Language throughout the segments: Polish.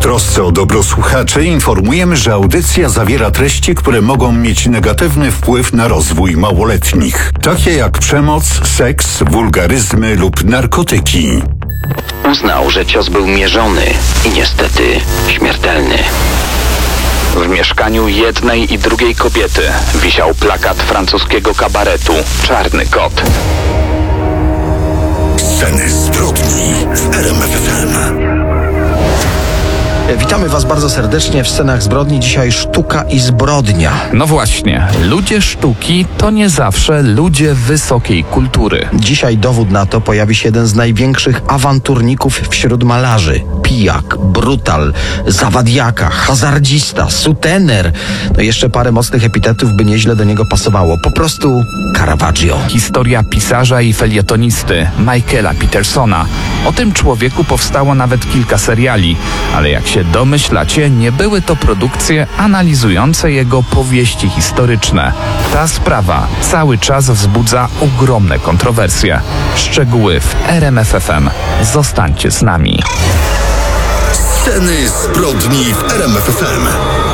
trosce o dobro słuchaczy informujemy, że audycja zawiera treści, które mogą mieć negatywny wpływ na rozwój małoletnich, takie jak przemoc, seks, wulgaryzmy lub narkotyki. Uznał, że cios był mierzony i niestety śmiertelny. W mieszkaniu jednej i drugiej kobiety wisiał plakat francuskiego kabaretu „Czarny kot”. Sceny zbrodni w RMF FM. Witamy Was bardzo serdecznie w Scenach Zbrodni. Dzisiaj sztuka i zbrodnia. No właśnie, ludzie sztuki to nie zawsze ludzie wysokiej kultury. Dzisiaj dowód na to pojawi się jeden z największych awanturników wśród malarzy. Pijak, brutal, zawadiaka, hazardzista, sutener. No jeszcze parę mocnych epitetów by nieźle do niego pasowało. Po prostu Caravaggio. Historia pisarza i felietonisty Michaela Petersona. O tym człowieku powstało nawet kilka seriali, ale jak się domyślacie, nie były to produkcje analizujące jego powieści historyczne. Ta sprawa cały czas wzbudza ogromne kontrowersje. Szczegóły w RMF FM. Zostańcie z nami. Sceny zbrodni w RMF FM.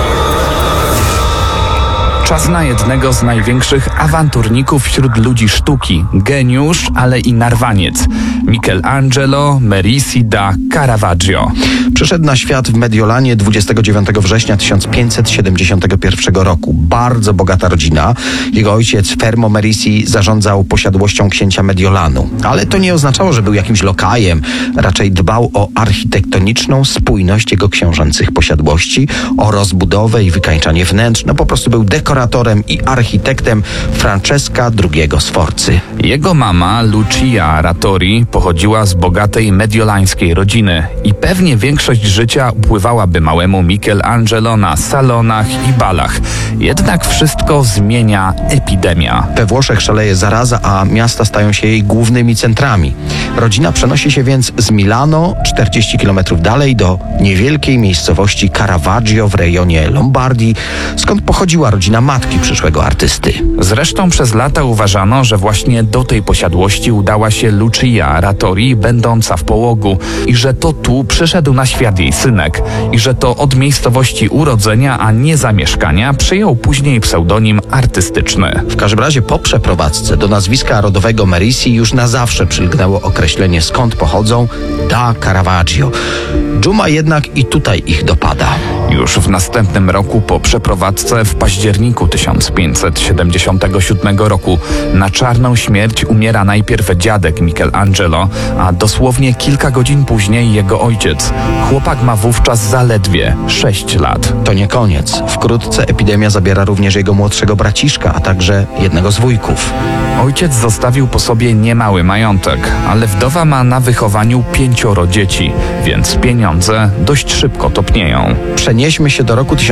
Czas na jednego z największych awanturników wśród ludzi sztuki. Geniusz, ale i narwaniec. Michelangelo Merisi da Caravaggio. Przyszedł na świat w Mediolanie 29 września 1571 roku. Bardzo bogata rodzina. Jego ojciec Fermo Merisi zarządzał posiadłością księcia Mediolanu. Ale to nie oznaczało, że był jakimś lokajem. Raczej dbał o architektoniczną spójność jego książęcych posiadłości, o rozbudowę i wykańczanie wnętrz. No po prostu był dekoratorem i architektem Francesca II Sforcy. Jego mama, Lucia Rattori, pochodziła z bogatej mediolańskiej rodziny i pewnie większość życia upływałaby małemu Michelangelo na salonach i balach. Jednak wszystko zmienia epidemia. We Włoszech szaleje zaraza, a miasta stają się jej głównymi centrami. Rodzina przenosi się więc z Milano 40 km dalej do niewielkiej miejscowości Caravaggio w rejonie Lombardii, skąd pochodziła rodzina matki przyszłego artysty. Zresztą przez lata uważano, że właśnie do tej posiadłości udała się Lucia Rattori, będąca w połogu, i że to tu przyszedł na świat jej synek, i że to od miejscowości urodzenia, a nie zamieszkania, przyjął później pseudonim artystyczny. W każdym razie po przeprowadzce do nazwiska rodowego Merisi już na zawsze przylgnęło określenie, skąd pochodzą, da Caravaggio. Dżuma jednak i tutaj ich dopada. Już w następnym roku po przeprowadzce w październiku 1577 roku na czarną śmierć umiera najpierw dziadek Michelangelo, a dosłownie kilka godzin później jego ojciec. Chłopak ma wówczas zaledwie 6 lat. To nie koniec. Wkrótce epidemia zabiera również jego młodszego braciszka, a także jednego z wujków. Ojciec zostawił po sobie niemały majątek, ale wdowa ma na wychowaniu 5 dzieci, więc pieniądze dość szybko topnieją. Przenieśmy się do roku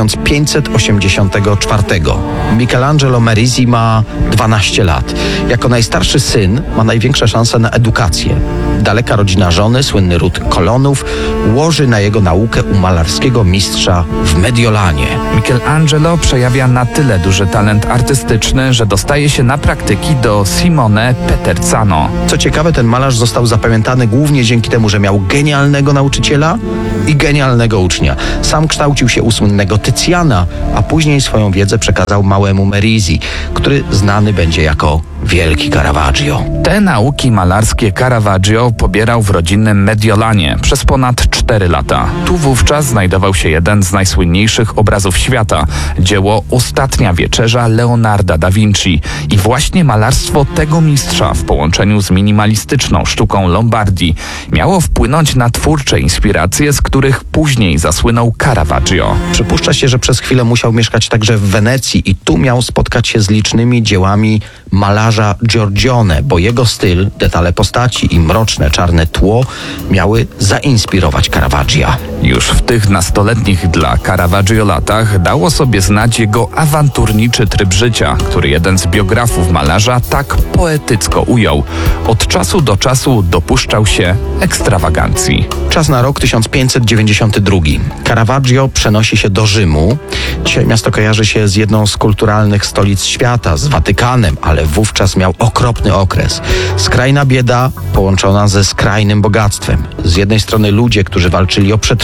1584. Michelangelo Merisi ma 12 lat. Jako najstarszy syn ma największe szanse na edukację. Daleka rodzina żony, słynny ród Colonów, łoży na jego naukę u malarskiego mistrza w Mediolanie. Michelangelo przejawia na tyle duży talent artystyczny, że dostaje się na praktyki do Simone Peterzano. Co ciekawe, ten malarz został zapamiętany głównie dzięki temu, że miał genialnego nauczyciela i genialnego ucznia. Sam kształcił się u słynnego Tycjana, a później swoją wiedzę przekazał małemu Merisi, który znany będzie jako Wielki Caravaggio. Te nauki malarskie Caravaggio pobierał w rodzinnym Mediolanie przez ponad 4 lata. Tu wówczas znajdował się jeden z najsłynniejszych obrazów świata, dzieło Ostatnia Wieczerza Leonarda da Vinci. I właśnie malarstwo tego mistrza w połączeniu z minimalistyczną sztuką Lombardii miało wpłynąć na twórcze inspiracje, z których później zasłynął Caravaggio. Przypuszcza się, że przez chwilę musiał mieszkać także w Wenecji i tu miał spotkać się z licznymi dziełami malarza Giorgione, bo jego styl, detale postaci i mroczne czarne tło miały zainspirować Caravaggia. Już w tych nastoletnich dla Caravaggio latach dało sobie znać jego awanturniczy tryb życia, który jeden z biografów malarza tak poetycko ujął. Od czasu do czasu dopuszczał się ekstrawagancji. Czas na rok 1592. Caravaggio przenosi się do Rzymu. Dzisiaj miasto kojarzy się z jedną z kulturalnych stolic świata, z Watykanem, ale wówczas miał okropny okres. Skrajna bieda połączona ze skrajnym bogactwem. Z jednej strony ludzie, którzy walczyli o przetrwanie,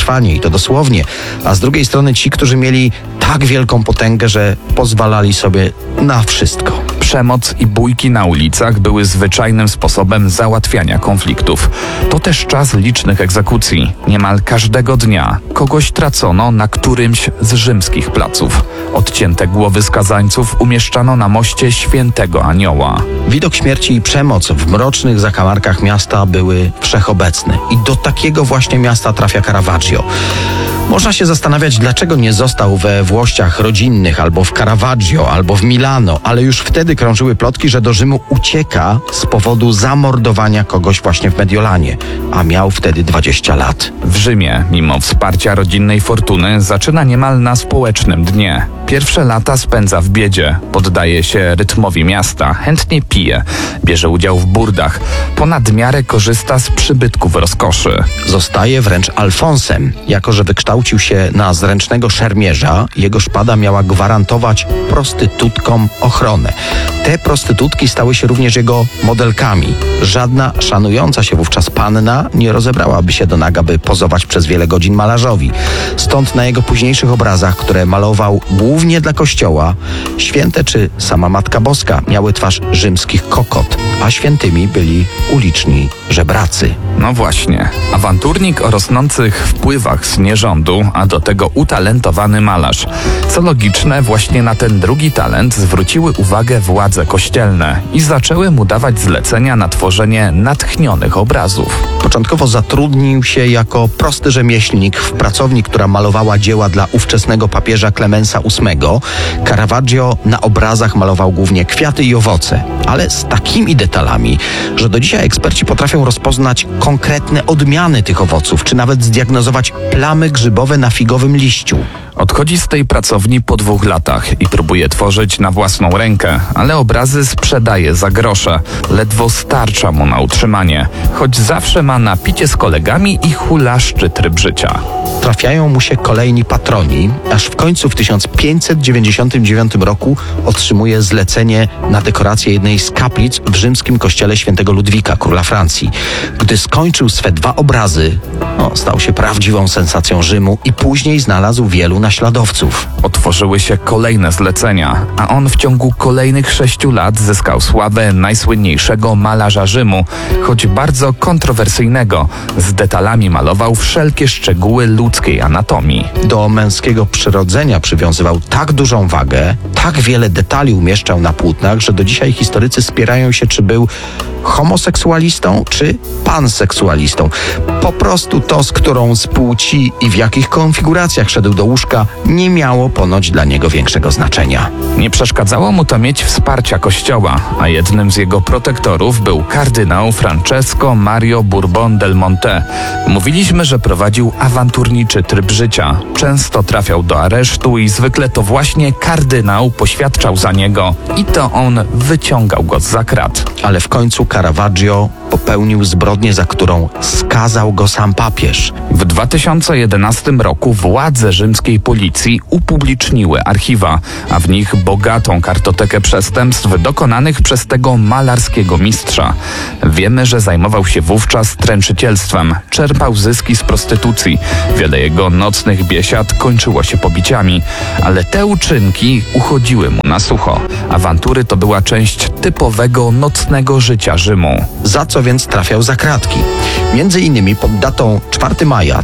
przetrwanie i to dosłownie, a z drugiej strony ci, którzy mieli tak wielką potęgę, że pozwalali sobie na wszystko. Przemoc i bójki na ulicach były zwyczajnym sposobem załatwiania konfliktów. To też czas licznych egzekucji. Niemal każdego dnia kogoś tracono na którymś z rzymskich placów. Odcięte głowy skazańców umieszczano na moście Świętego Anioła. Widok śmierci i przemoc w mrocznych zakamarkach miasta były wszechobecne. I do takiego właśnie miasta trafia Caravaggio. Można się zastanawiać, dlaczego nie został we Włościach rodzinnych, albo w Caravaggio, albo w Milano, ale już wtedy krążyły plotki, że do Rzymu ucieka z powodu zamordowania kogoś właśnie w Mediolanie, a miał wtedy 20 lat. W Rzymie, mimo wsparcia rodzinnej fortuny, zaczyna niemal na społecznym dnie. Pierwsze lata spędza w biedzie, poddaje się rytmowi miasta, chętnie pije, bierze udział w burdach, ponad miarę korzysta z przybytków rozkoszy. Zostaje wręcz Alfonsem. Jako że wykształcił się na zręcznego szermierza, jego szpada miała gwarantować prostytutkom ochronę. Te prostytutki stały się również jego modelkami. Żadna szanująca się wówczas panna nie rozebrałaby się do naga, by pozować przez wiele godzin malarzowi. Stąd na jego późniejszych obrazach, które malował głównie dla kościoła, święte czy sama Matka Boska miały twarz rzymskich kokot, a świętymi byli uliczni żebracy. No właśnie, awanturnik o rosnących wpływach z nierządu, a do tego utalentowany malarz. Co logiczne, właśnie na ten drugi talent zwróciły uwagę władze kościelne i zaczęły mu dawać zlecenia na tworzenie natchnionych obrazów. Początkowo zatrudnił się jako prosty rzemieślnik w pracowni, która malowała dzieła dla ówczesnego papieża Klemensa VIII. Caravaggio na obrazach malował głównie kwiaty i owoce, ale z takimi detalami, że do dzisiaj eksperci potrafią rozpoznać konkretne odmiany tych owoców, czy nawet zdiagnozować plamy grzybowe na figowym liściu. Odchodzi z tej pracowni po 2 latach i próbuje tworzyć na własną rękę, ale obrazy sprzedaje za grosze. Ledwo starcza mu na utrzymanie, choć zawsze ma napicie z kolegami i hulaszczy tryb życia. Trafiają mu się kolejni patroni, aż w końcu w 1599 roku otrzymuje zlecenie na dekorację jednej z kaplic w rzymskim kościele świętego Ludwika, króla Francji. Gdy skończył swe 2 obrazy, stał się prawdziwą sensacją Rzymu i później znalazł wielu naśladowców. Otworzyły się kolejne zlecenia, a on w ciągu kolejnych 6 lat zyskał sławę najsłynniejszego malarza Rzymu, choć bardzo kontrowersyjnego. Z detalami malował wszelkie szczegóły ludzkiej anatomii. Do męskiego przyrodzenia przywiązywał tak dużą wagę, tak wiele detali umieszczał na płótnach, że do dzisiaj historycy spierają się, czy był homoseksualistą, czy panseksualistą. Po prostu to, z którą z płci i w jakich konfiguracjach szedł do łóżka, nie miało ponoć dla niego większego znaczenia. Nie przeszkadzało mu to mieć wsparcia kościoła, a jednym z jego protektorów był kardynał Francesco Mario Bourbon del Monte. Mówiliśmy, że prowadził awanturniczy tryb życia. Często trafiał do aresztu i zwykle to właśnie kardynał poświadczał za niego i to on wyciągał go zza krat. Ale w końcu Caravaggio popełnił zbrodnię, za którą skazał go sam papież. W 2011 roku władze rzymskiej policji upubliczniły archiwa, a w nich bogatą kartotekę przestępstw dokonanych przez tego malarskiego mistrza. Wiemy, że zajmował się wówczas tręczycielstwem, czerpał zyski z prostytucji. Wiele jego nocnych biesiad kończyło się pobiciami, ale te uczynki uchodziły mu na sucho. Awantury to była część typowego nocnego życia Rzymu. Za co więc trafiał za kratki? Między innymi pod datą 4 maja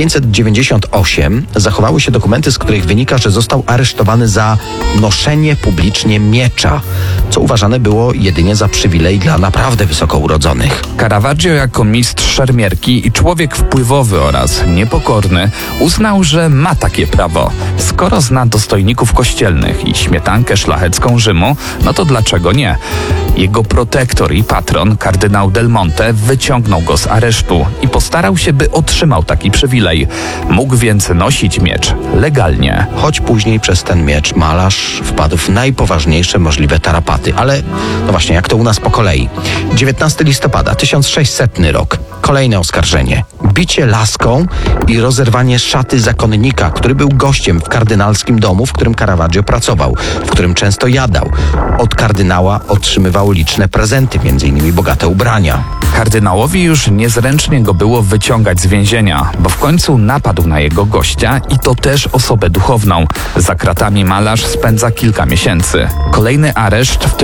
1598 zachowały się dokumenty, z których wynika, że został aresztowany za noszenie publicznie miecza, co uważane było jedynie za przywilej dla naprawdę wysoko urodzonych. Caravaggio jako mistrz szermierki i człowiek wpływowy oraz niepokorny uznał, że ma takie prawo. Skoro zna dostojników kościelnych i śmietankę szlachecką Rzymu, no to dlaczego nie? Jego protektor i patron, kardynał Del Monte, wyciągnął go z aresztu i postarał się, by otrzymał taki przywilej. Mógł więc nosić miecz legalnie. Choć później przez ten miecz malarz wpadł w najpoważniejsze możliwe tarapaty. Ale no właśnie, jak to u nas po kolei. 19 listopada, 1600 rok. Kolejne oskarżenie. bicie laską i rozerwanie szaty zakonnika, który był gościem w kardynalskim domu, w którym Caravaggio pracował, w którym często jadał. Od kardynała otrzymywał liczne prezenty, m.in. bogate ubrania. Kardynałowi już niezręcznie go było wyciągać z więzienia, bo w końcu napadł na jego gościa i to też osobę duchowną. Za kratami malarz spędza kilka miesięcy. Kolejny areszt w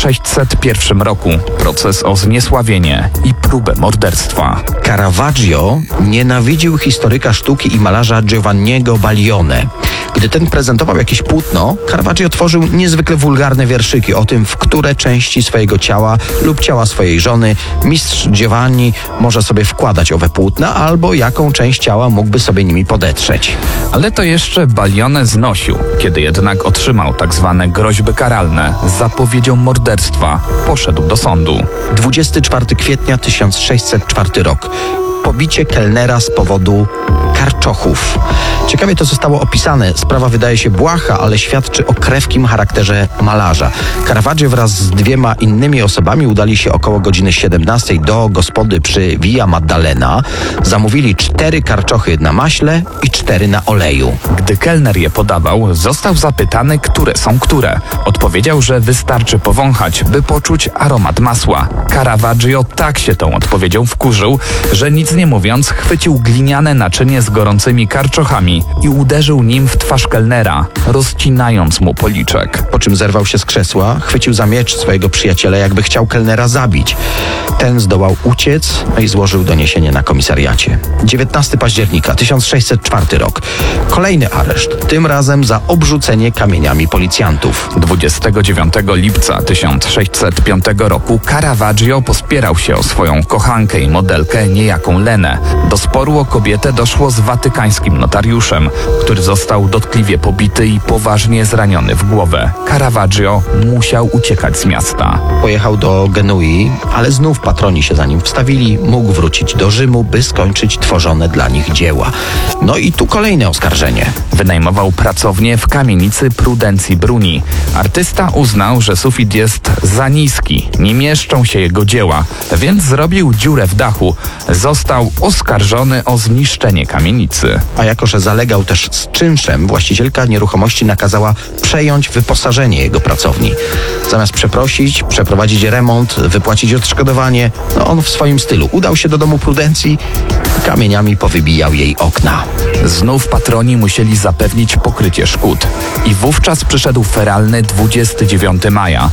1601 roku, proces o zniesławienie i próbę morderstwa. Caravaggio nienawidził historyka sztuki i malarza Giovanniego Baglione. Gdy ten prezentował jakieś płótno, Caravaggio tworzył niezwykle wulgarne wierszyki o tym, w które części swojego ciała lub ciała swojej żony mistrz Giovanni może sobie wkładać owe płótna, albo jaką część ciała mógłby sobie nimi podetrzeć. Ale to jeszcze Baglione znosił. Kiedy jednak otrzymał tak zwane groźby karalne z zapowiedzią morderstwa, poszedł do sądu. 24 kwietnia 1604 rok. Pobicie kelnera z powodu karczochów. Ciekawie to zostało opisane. Sprawa wydaje się błaha, ale świadczy o krewkim charakterze malarza. Caravaggio wraz z 2 innymi osobami udali się około godziny 17 do gospody przy Via Maddalena. Zamówili 4 karczochy na maśle i 4 na oleju. Gdy kelner je podawał, został zapytany, które są które. Odpowiedział, że wystarczy powąchać, by poczuć aromat masła. Caravaggio tak się tą odpowiedzią wkurzył, że nic nie mówiąc, chwycił gliniane naczynie z gorącymi karczochami i uderzył nim w twarz kelnera, rozcinając mu policzek. Po czym zerwał się z krzesła, chwycił za miecz swojego przyjaciela, jakby chciał kelnera zabić. Ten zdołał uciec i złożył doniesienie na komisariacie. 19 października 1604 rok. Kolejny areszt, tym razem za obrzucenie kamieniami policjantów. 29 lipca 1605 roku Caravaggio pospierał się o swoją kochankę i modelkę niejaką Lenę. Do sporu o kobietę doszło z watykańskim notariuszem, który został dotkliwie pobity i poważnie zraniony w głowę. Caravaggio musiał uciekać z miasta. Pojechał do Genui, ale znów patroni się za nim wstawili. Mógł wrócić do Rzymu, by skończyć tworzone dla nich dzieła. No i tu kolejne oskarżenie. Wynajmował pracownię w kamienicy Prudencji Bruni. Artysta uznał, że sufit jest za niski, nie mieszczą się jego dzieła, więc zrobił dziurę w dachu. Został oskarżony o zniszczenie kamienicy. A jako że zalegał też z czynszem, właścicielka nieruchomości nakazała przejąć wyposażenie jego pracowni. Zamiast przeprosić, przeprowadzić remont, wypłacić odszkodowanie, on w swoim stylu udał się do domu Prudencji i kamieniami powybijał jej okna. Znów patroni musieli zapewnić pokrycie szkód. I wówczas przyszedł feralny 29 maja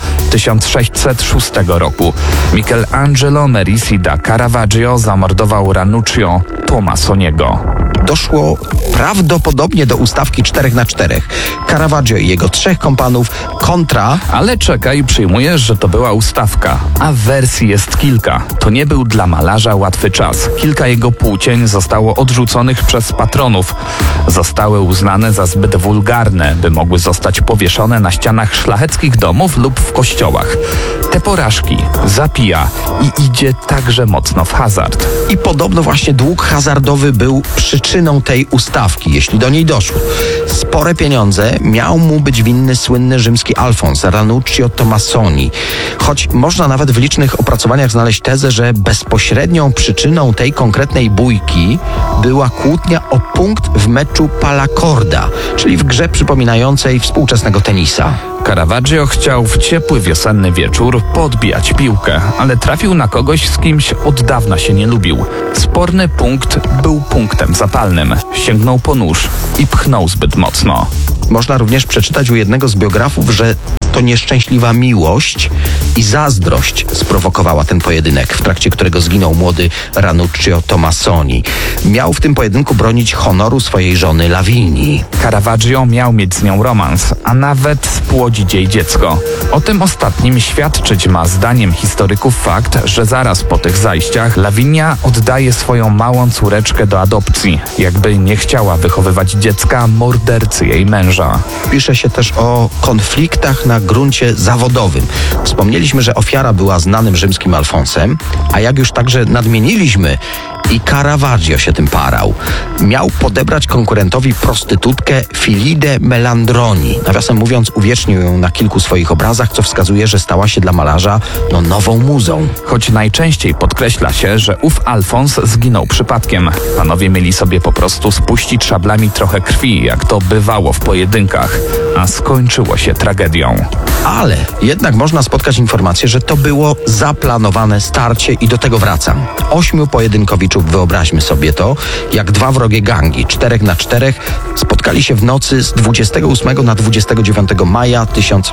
1606 roku. Michelangelo Merisi da Caravaggio zamordował Ranuccio Tomasoniego. Doszło prawdopodobnie do ustawki 4-4. Caravaggio i jego 3 kompanów kontra... Ale czekaj, przyjmujesz, że to była ustawka, a wersji jest kilka. To nie był dla malarza łatwy czas. Kilka jego płócień zostało odrzuconych przez patronów. Zostały uznane za zbyt wulgarne, by mogły zostać powieszone na ścianach szlacheckich domów lub w kościołach. Te porażki zapija i idzie także mocno w hazard. I podobno właśnie dług hazardowy był przyczyną tej ustawki, jeśli do niej doszło. Spore pieniądze miał mu być winny słynny rzymski Alfons, Ranuccio Tomasoni. Choć można nawet w licznych opracowaniach znaleźć tezę, że bezpośrednią przyczyną tej konkretnej bójki była kłótnia o punkt w meczu Palacorda, czyli w grze przypominającej współczesnego tenisa. Caravaggio chciał w ciepły wiosenny wieczór podbijać piłkę, ale trafił na kogoś, z kimś od dawna się nie lubił. Sporny punkt był punktem zapalnym. Sięgnął po nóż i pchnął zbyt mocno. Można również przeczytać u jednego z biografów, że to nieszczęśliwa miłość i zazdrość sprowokowała ten pojedynek, w trakcie którego zginął młody Ranuccio Tomasoni. Miał w tym pojedynku bronić honoru swojej żony Lawinii. Caravaggio miał mieć z nią romans, a nawet spłodzić jej dziecko. O tym ostatnim świadczyć ma zdaniem historyków fakt, że zaraz po tych zajściach Lawinia oddaje swoją małą córeczkę do adopcji, jakby nie chciała wychowywać dziecka mordercy jej męża. Pisze się też o konfliktach na gruncie zawodowym. Wspomnieliśmy, że ofiara była znanym rzymskim Alfonsem, a jak już także nadmieniliśmy, i Caravaggio się tym parał. Miał podebrać konkurentowi prostytutkę Filidę Melandroni. Nawiasem mówiąc, uwiecznił ją na kilku swoich obrazach, co wskazuje, że stała się dla malarza nową muzą. Choć najczęściej podkreśla się, że ów Alfons zginął przypadkiem. Panowie mieli sobie po prostu spuścić szablami trochę krwi, jak to bywało w pojedynkach, a skończyło się tragedią. Ale jednak można spotkać informację, że to było zaplanowane starcie i do tego wracam. 8 pojedynkowiczów, wyobraźmy sobie to, jak dwa wrogie gangi, 4-4, spotkali się w nocy z 28 na 29 maja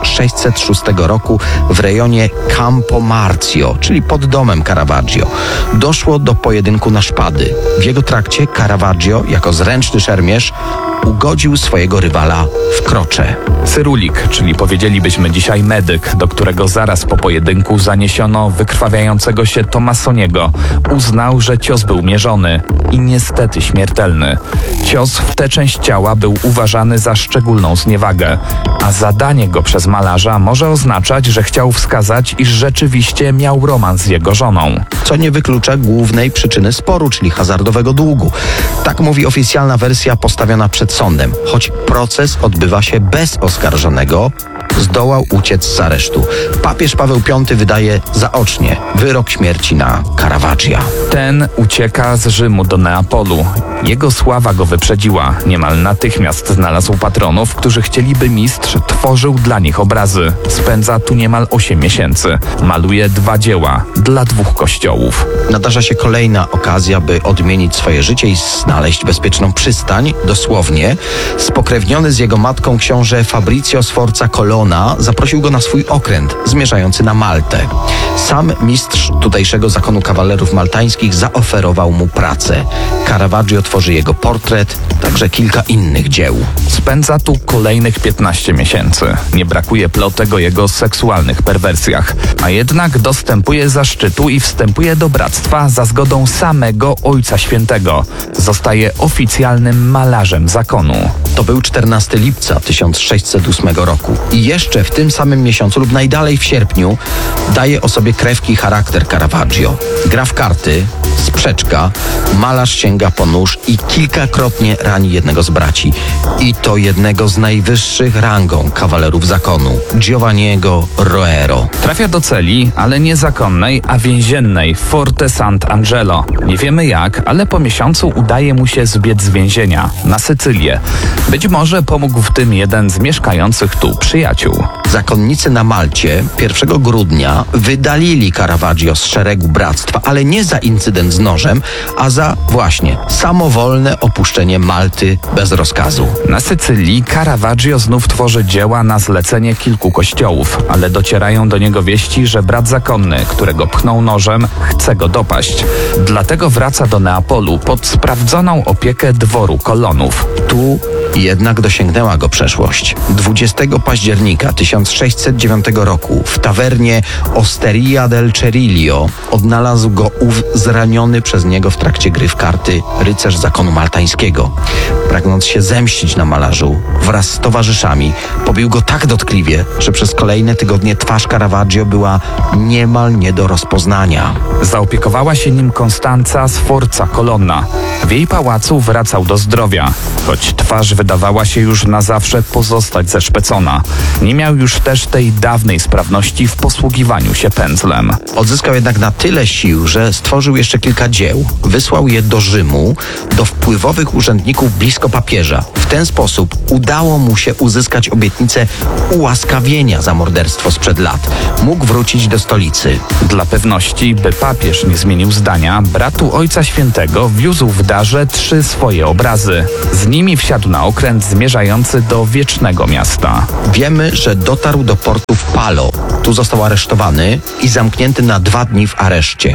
1606 roku w rejonie Campo Marzio, czyli pod domem Caravaggio. Doszło do pojedynku na szpady. W jego trakcie Caravaggio, jako zręczny szermierz, ugodził swojego rywala w krocze. Cyrulik, czyli powiedzielibyśmy dzisiaj medyk, do którego zaraz po pojedynku zaniesiono wykrwawiającego się Tomassoniego, uznał, że cios był mierzony i niestety śmiertelny. Cios w tę część ciała był uważany za szczególną zniewagę, a zadanie go przez malarza może oznaczać, że chciał wskazać, iż rzeczywiście miał romans z jego żoną. Co nie wyklucza głównej przyczyny sporu, czyli hazardowego długu. Tak mówi oficjalna wersja postawiona przed sądem. Choć proces odbywa się bez oskarżonego, zdołał uciec z aresztu. Papież Paweł V wydaje zaocznie wyrok śmierci na Caravaggia. Ten ucieka z Rzymu do Neapolu. Jego sława go wyprzedziła. Niemal natychmiast znalazł patronów, którzy chcieli, by mistrz tworzył dla nich obrazy. Spędza tu niemal 8 miesięcy. Maluje 2 dzieła dla 2 kościołów. Nadarza się kolejna okazja, by odmienić swoje życie i znaleźć bezpieczną przystań. Dosłownie, spokrewniony z jego matką książę Fabrizio Sforza Colonna zaprosił go na swój okręt zmierzający na Maltę. Sam mistrz tutejszego zakonu kawalerów maltańskich zaoferował mu pracę. Caravaggio tworzy jego portret, także kilka innych dzieł. Spędza tu kolejnych 15 miesięcy. Nie brakuje plotek o jego seksualnych perwersjach, a jednak dostępuje zaszczytu i wstępuje do bractwa za zgodą samego Ojca Świętego. Zostaje oficjalnym malarzem zakonu. To był 14 lipca 1608 roku. I jeszcze w tym samym miesiącu lub najdalej w sierpniu daje o sobie krew i charakter Caravaggio. Gra w karty, sprzeczka, malarz sięga po nóż i kilkakrotnie rani jednego z braci. I to jednego z najwyższych rangą kawalerów zakonu, Giovanniego Roero. Trafia do celi, ale nie zakonnej, a więziennej w Forte Sant'Angelo. Nie wiemy jak, ale po miesiącu udaje mu się zbiec z więzienia na Sycylię. Być może pomógł w tym jeden z mieszkających tu przyjaciół. Zakonnicy na Malcie 1 grudnia wydalili Caravaggio z szeregu bractwa, ale nie za incydent z nożem, a za właśnie samowolne opuszczenie Malty bez rozkazu. Na Sycylii Caravaggio znów tworzy dzieła na zlecenie kilku kościołów, ale docierają do niego wieści, że brat zakonny, którego pchnął nożem, chce go dopaść. Dlatego wraca do Neapolu pod sprawdzoną opiekę dworu Colonnów. Tu jednak dosięgnęła go przeszłość. 20 października 1609 roku w tawernie Osteria del Cerilio odnalazł go ów zraniony przez niego w trakcie gry w karty rycerz zakonu maltańskiego. Pragnąc się zemścić na malarzu, wraz z towarzyszami pobił go tak dotkliwie, że przez kolejne tygodnie twarz Caravaggio była niemal nie do rozpoznania. Zaopiekowała się nim Konstanza Sforza Colonna. W jej pałacu wracał do zdrowia, choć twarz wydawała się już na zawsze pozostać zeszpecona. Nie miał już też tej dawnej sprawności w posługiwaniu się pędzlem. Odzyskał jednak na tyle sił, że stworzył jeszcze kilka dzieł. Wysłał je do Rzymu, do wpływowych urzędników blisko papieża. W ten sposób udało mu się uzyskać obietnicę ułaskawienia za morderstwo sprzed lat. Mógł wrócić do stolicy. Dla pewności, by papież nie zmienił zdania, bratu Ojca Świętego wiózł w darze 3 swoje obrazy. Z nimi wsiadł na okręt zmierzający do Wiecznego Miasta. Wiemy, że dotarł do portu w Palo. Tu został aresztowany i zamknięty na 2 dni w areszcie.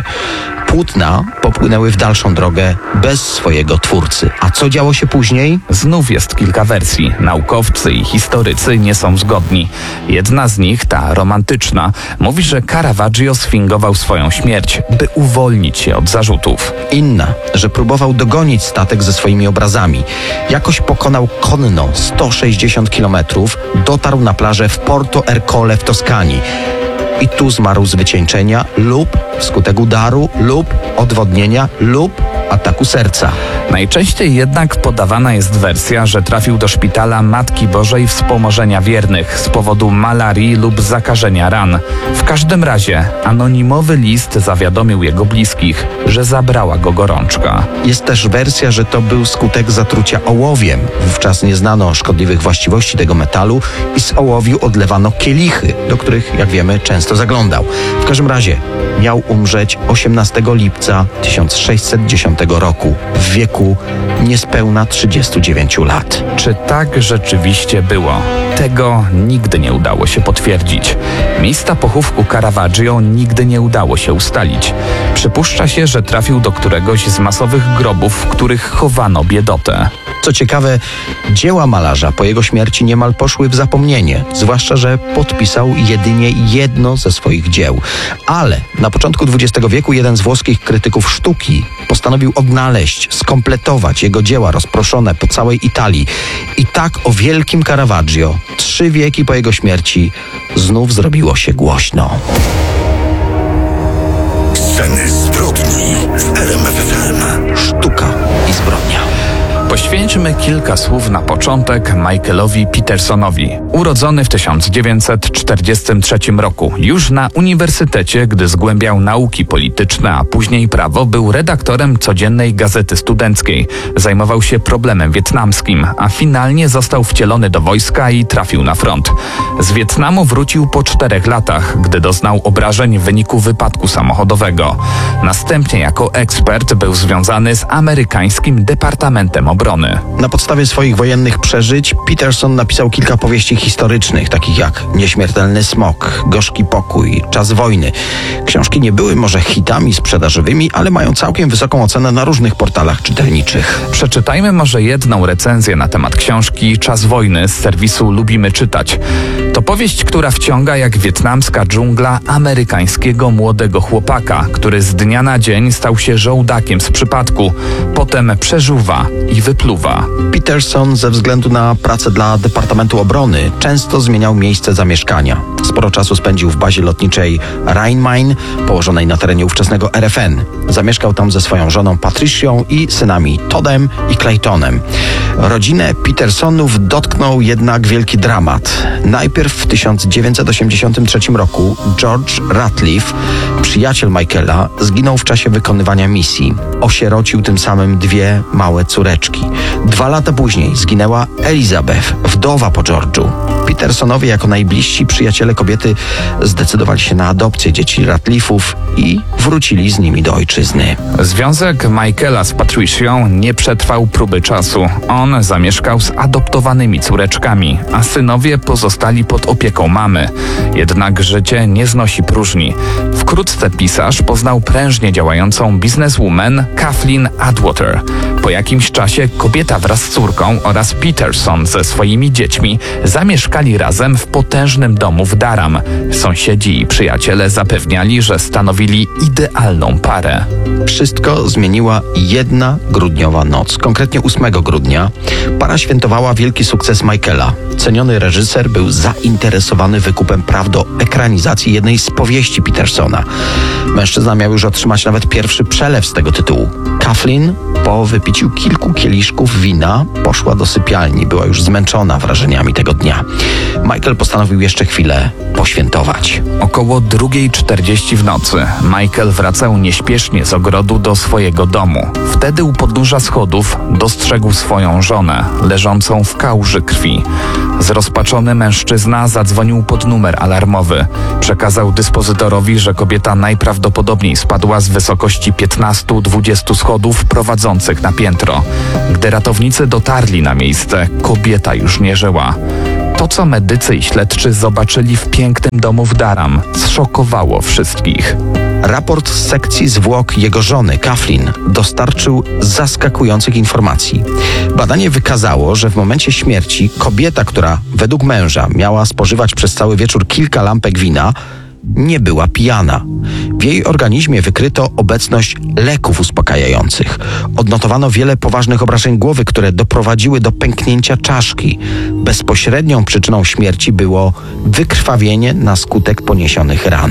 Płótna popłynęły w dalszą drogę bez swojego twórcy. A co działo się później? Znów jest kilka wersji. Naukowcy i historycy nie są zgodni. Jedna z nich, ta romantyczna, mówi, że Caravaggio sfingował swoją śmierć, by uwolnić się od zarzutów. Inna, że próbował dogonić statek ze swoimi obrazami. Jakoś pokonał konno 160 kilometrów, dotarł na plażę w Porto Ercole w Toskanii. I tu zmarł z wycieńczenia lub wskutek udaru lub odwodnienia lub ataku serca. Najczęściej jednak podawana jest wersja, że trafił do szpitala Matki Bożej Wspomożenia Wiernych z powodu malarii lub zakażenia ran. W każdym razie anonimowy list zawiadomił jego bliskich, że zabrała go gorączka. Jest też wersja, że to był skutek zatrucia ołowiem. Wówczas nie znano szkodliwych właściwości tego metalu i z ołowiu odlewano kielichy, do których, jak wiemy, często zaglądał. W każdym razie miał umrzeć 18 lipca 1610 roku w wieku niespełna 39 lat. Czy tak rzeczywiście było? Tego nigdy nie udało się potwierdzić. Miejsca pochówku Caravaggio nigdy nie udało się ustalić. Przypuszcza się, że trafił do któregoś z masowych grobów, w których chowano biedotę. Co ciekawe, dzieła malarza po jego śmierci niemal poszły w zapomnienie, zwłaszcza że podpisał jedynie jedno ze swoich dzieł. Ale na początku XX wieku jeden z włoskich krytyków sztuki postanowił odnaleźć, skompletować jego dzieła rozproszone po całej Italii. I tak o wielkim Caravaggio 3 wieki po jego śmierci znów zrobiło się głośno. Sceny zbrodni w RMF FM. Sztuka i zbrodnia. Poświęćmy kilka słów na początek Michaelowi Petersonowi. Urodzony w 1943 roku. Już na uniwersytecie, gdy zgłębiał nauki polityczne, a później prawo, był redaktorem codziennej gazety studenckiej. Zajmował się problemem wietnamskim, a finalnie został wcielony do wojska i trafił na front. Z Wietnamu wrócił po 4 latach, gdy doznał obrażeń w wyniku wypadku samochodowego. Następnie jako ekspert był związany z amerykańskim Departamentem Obrony. Na podstawie swoich wojennych przeżyć Peterson napisał kilka powieści historycznych, takich jak Nieśmiertelny smok, Gorzki pokój, Czas wojny. Książki nie były może hitami sprzedażowymi, ale mają całkiem wysoką ocenę na różnych portalach czytelniczych. Przeczytajmy może jedną recenzję na temat książki Czas wojny z serwisu Lubimy Czytać. To powieść, która wciąga jak wietnamska dżungla amerykańskiego młodego chłopaka, który z dnia na dzień stał się żołdakiem z przypadku, potem przeżuwa i wypluwa. Peterson ze względu na pracę dla Departamentu Obrony często zmieniał miejsce zamieszkania. Sporo czasu spędził w bazie lotniczej Rhein-Main, położonej na terenie ówczesnego RFN. Zamieszkał tam ze swoją żoną Patricią i synami Toddem i Claytonem. Rodzinę Petersonów dotknął jednak wielki dramat. Najpierw w 1983 roku George Ratliff, przyjaciel Michaela, zginął w czasie wykonywania misji. Osierocił tym samym 2 małe córeczki. 2 lata później zginęła Elizabeth, wdowa po George'u. Petersonowie jako najbliżsi przyjaciele kobiety zdecydowali się na adopcję dzieci Ratliffów i wrócili z nimi do ojczyzny. Związek Michaela z Patricią nie przetrwał próby czasu. On zamieszkał z adoptowanymi córeczkami, a synowie pozostali pod opieką mamy. Jednak życie nie znosi próżni. Wkrótce pisarz poznał prężnie działającą bizneswoman Kathleen Atwater. Po jakimś czasie kobieta wraz z córką oraz Peterson ze swoimi dziećmi zamieszkali razem w potężnym domu w Durham. Sąsiedzi i przyjaciele zapewniali, że stanowili idealną parę. Wszystko zmieniła jedna grudniowa noc. Konkretnie 8 grudnia para świętowała wielki sukces Michaela. Ceniony reżyser był zainteresowany wykupem praw do ekranizacji jednej z powieści Petersona. Mężczyzna miał już otrzymać nawet pierwszy przelew z tego tytułu. Kathleen po wypiciu kilku kieliszków wina poszła do sypialni. Była już zmęczona wrażeniami tego dnia. Michael postanowił jeszcze chwilę poświętować. Około 2:40 w nocy Michael wracał nieśpiesznie z ogrodu do swojego domu. Wtedy u podnóża schodów dostrzegł swoją żonę, leżącą w kałuży krwi. Zrozpaczony mężczyzna zadzwonił pod numer alarmowy. Przekazał dyspozytorowi, że kobieta najprawdopodobniej spadła z wysokości 15-20 schodów prowadzących na piętro. Gdy ratownicy dotarli na miejsce, kobieta już nie żyła. To, co medycy i śledczy zobaczyli w pięknym domu w Durham, zszokowało wszystkich. Raport z sekcji zwłok jego żony, Kathleen, dostarczył zaskakujących informacji. Badanie wykazało, że w momencie śmierci kobieta, która według męża miała spożywać przez cały wieczór kilka lampek wina, nie była pijana. W jej organizmie wykryto obecność leków uspokajających. Odnotowano wiele poważnych obrażeń głowy, które doprowadziły do pęknięcia czaszki. Bezpośrednią przyczyną śmierci było wykrwawienie na skutek poniesionych ran.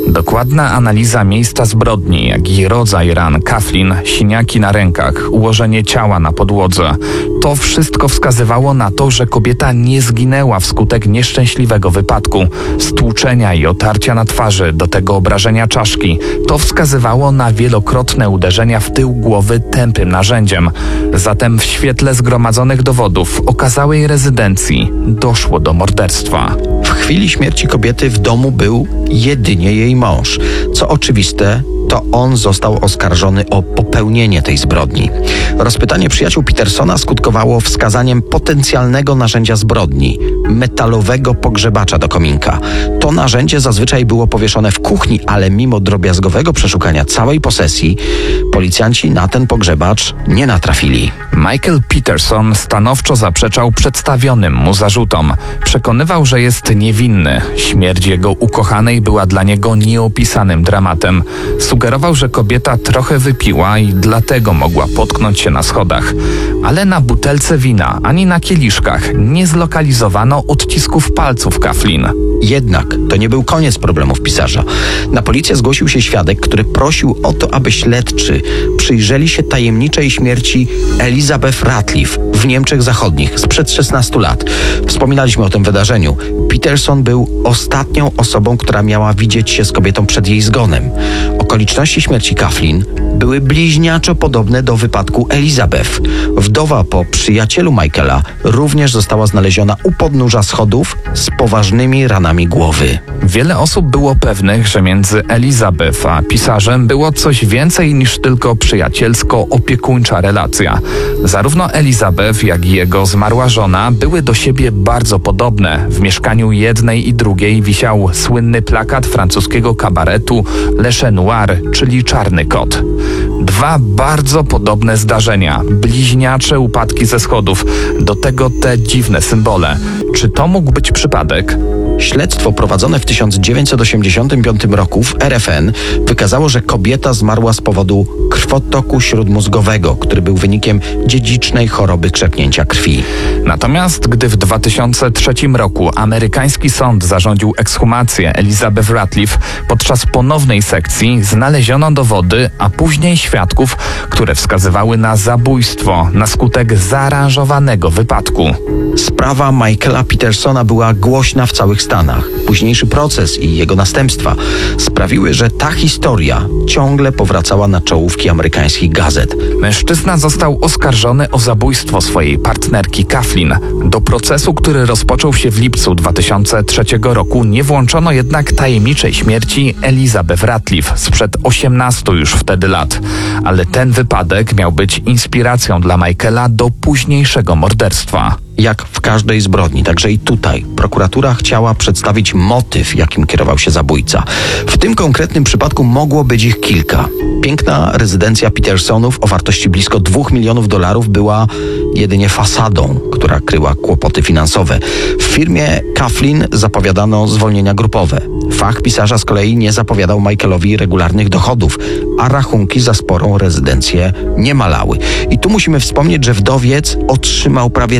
Dokładna analiza miejsca zbrodni, jak i rodzaj ran Coughlin, siniaki na rękach, ułożenie ciała na podłodze. To wszystko wskazywało na to, że kobieta nie zginęła wskutek nieszczęśliwego wypadku. Stłuczenia i otarcia na twarzy, do tego obrażenia czaszki. To wskazywało na wielokrotne uderzenia w tył głowy tępym narzędziem. Zatem w świetle zgromadzonych dowodów okazałej rezydencji doszło do morderstwa. W chwili śmierci kobiety w domu był jedynie jej mąż. Co oczywiste, to on został oskarżony o popełnienie tej zbrodni. Rozpytanie przyjaciół Petersona skutkowało wskazaniem potencjalnego narzędzia zbrodni – metalowego pogrzebacza do kominka. To narzędzie zazwyczaj było powieszone w kuchni, ale mimo drobiazgowego przeszukania całej posesji, policjanci na ten pogrzebacz nie natrafili. Michael Peterson stanowczo zaprzeczał przedstawionym mu zarzutom. Przekonywał, że jest niewinny. Śmierć jego ukochanej była dla niego nieopisanym dramatem. Sugerował, że kobieta trochę wypiła i dlatego mogła potknąć się na schodach. Ale na butelce wina ani na kieliszkach nie zlokalizowano odcisków palców Coughlin. Jednak to nie był koniec problemów pisarza. Na policję zgłosił się świadek, który prosił o to, aby śledczy przyjrzeli się tajemniczej śmierci Elizabeth Ratliff w Niemczech Zachodnich sprzed 16 lat. Wspominaliśmy o tym wydarzeniu. Peterson był ostatnią osobą, która miała widzieć się z kobietą przed jej zgonem. Okoliczności śmierci Coughlin były bliźniaczo podobne do wypadku Elizabeth. Wdowa po przyjacielu Michaela również została znaleziona u podnóża schodów z poważnymi ranami głowy. Wiele osób było pewnych, że między Elizabeth a pisarzem było coś więcej niż tylko przyjacielsko-opiekuńcza relacja. Zarówno Elizabeth, jak i jego zmarła żona były do siebie bardzo podobne. W mieszkaniu jednej i drugiej wisiał słynny plakat francuskiego kabaretu Le Chat Noir, czyli Czarny Kot. Dwa bardzo podobne zdarzenia, bliźniacze upadki ze schodów, do tego te dziwne symbole. Czy to mógł być przypadek? Śledztwo prowadzone w 1985 roku w RFN wykazało, że kobieta zmarła z powodu krwotoku śródmózgowego, który był wynikiem dziedzicznej choroby krzepnięcia krwi. Natomiast gdy w 2003 roku amerykański sąd zarządził ekshumację Elizabeth Ratliff, podczas ponownej sekcji znaleziono dowody, a później świadków, które wskazywały na zabójstwo na skutek zaaranżowanego wypadku. Sprawa Michaela Petersona była głośna w całych Stanach. Późniejszy proces i jego następstwa sprawiły, że ta historia ciągle powracała na czołówki amerykańskich gazet. Mężczyzna został oskarżony o zabójstwo swojej partnerki Coughlin. Do procesu, który rozpoczął się w lipcu 2003 roku, nie włączono jednak tajemniczej śmierci Elizabeth Ratliff sprzed 18 już wtedy lat. Ale ten wypadek miał być inspiracją dla Michaela do późniejszego morderstwa. Jak w każdej zbrodni, także i tutaj prokuratura chciała przedstawić motyw, jakim kierował się zabójca. W tym konkretnym przypadku mogło być ich kilka. Piękna rezydencja Petersonów o wartości blisko $2 milionów była jedynie fasadą, która kryła kłopoty finansowe. W firmie Coughlin zapowiadano zwolnienia grupowe. Fach pisarza z kolei nie zapowiadał Michaelowi regularnych dochodów, a rachunki za sporą rezydencję nie malały. I tu musimy wspomnieć, że wdowiec otrzymał prawie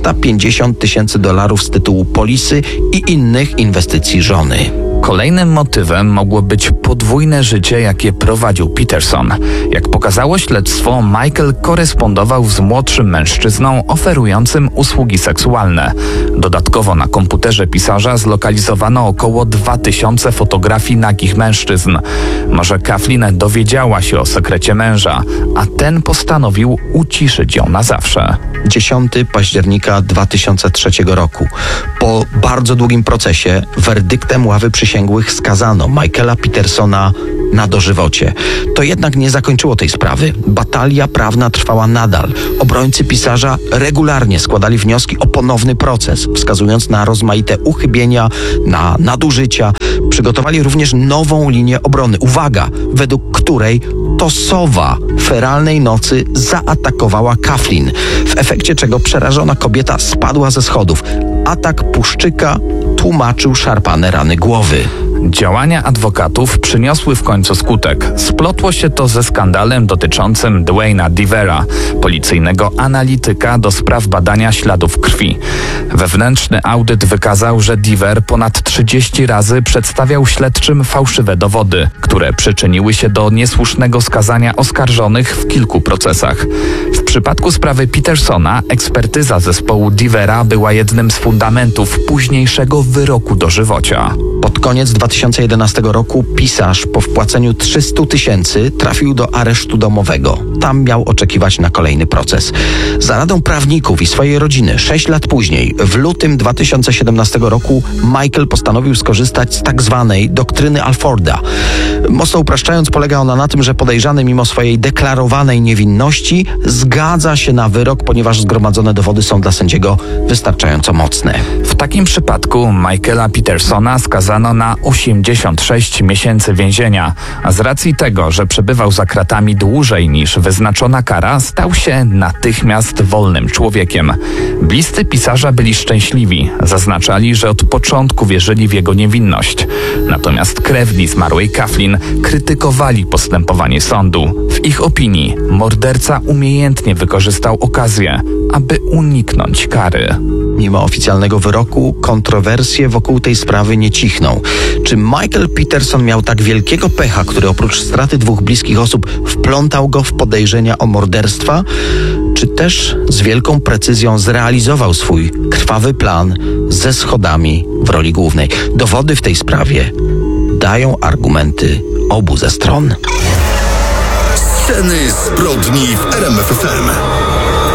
$350,000 z tytułu polisy i innych inwestycji żony. Kolejnym motywem mogło być podwójne życie, jakie prowadził Peterson. Jak pokazało śledztwo, Michael korespondował z młodszym mężczyzną oferującym usługi seksualne. Dodatkowo na komputerze pisarza zlokalizowano około 2000 fotografii nagich mężczyzn. Może Coughlin dowiedziała się o sekrecie męża, a ten postanowił uciszyć ją na zawsze. 10 października 2003 roku. Po bardzo długim procesie werdyktem ławy przysięgłych skazano Michaela Petersona na dożywocie. To jednak nie zakończyło tej sprawy. Batalia prawna trwała nadal. Obrońcy pisarza regularnie składali wnioski o ponowny proces, wskazując na rozmaite uchybienia, na nadużycia. Przygotowali również nową linię obrony. Uwaga, według której to sowa feralnej nocy zaatakowała Coughlin, w efekcie czego przerażona kobieta spadła ze schodów. Atak puszczyka tłumaczył szarpane rany głowy. Działania adwokatów przyniosły w końcu skutek. Splotło się to ze skandalem dotyczącym Dwayna Devera, policyjnego analityka do spraw badania śladów krwi. Wewnętrzny audyt wykazał, że Deaver ponad 30 razy przedstawiał śledczym fałszywe dowody, które przyczyniły się do niesłusznego skazania oskarżonych w kilku procesach. W przypadku sprawy Petersona ekspertyza zespołu Deavera była jednym z fundamentów późniejszego wyroku dożywocia. Pod koniec 2011 roku pisarz po wpłaceniu 300 000 trafił do aresztu domowego. Tam miał oczekiwać na kolejny proces. Za radą prawników i swojej rodziny 6 lat później, w lutym 2017 roku, Michael postanowił skorzystać z tak zwanej doktryny Alforda. Mocno upraszczając, polega ona na tym, że podejrzany mimo swojej deklarowanej niewinności zgadza się na wyrok, ponieważ zgromadzone dowody są dla sędziego wystarczająco mocne. W takim przypadku Michaela Petersona skazano na 86 miesięcy więzienia, a z racji tego, że przebywał za kratami dłużej niż wyznaczona kara, stał się natychmiast wolnym człowiekiem. Bliscy pisarza byli szczęśliwi, zaznaczali, że od początku wierzyli w jego niewinność. Natomiast krewni zmarłej Kathleen krytykowali postępowanie sądu. W ich opinii morderca umiejętnie wykorzystał okazję, aby uniknąć kary. Mimo oficjalnego wyroku, kontrowersje wokół tej sprawy nie cichną. Czy Michael Peterson miał tak wielkiego pecha, który oprócz straty 2 bliskich osób wplątał go w podejrzenia o morderstwa? Czy też z wielką precyzją zrealizował swój krwawy plan ze schodami w roli głównej? Dowody w tej sprawie dają argumenty obu ze stron. Sceny zbrodni w RMF FM.